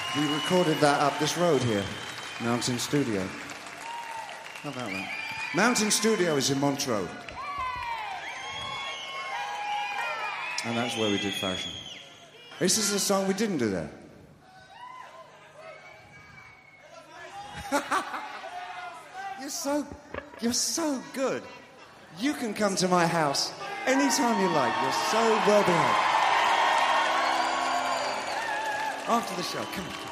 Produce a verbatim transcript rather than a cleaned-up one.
We recorded that up this road here, Mountain Studio. How about that? Mountain Studio is in Montreux. And that's where we did Fashion. This is a song we didn't do there. You're so, you're so good. You can come to my house anytime you like. You're so well behaved. After the show, come on.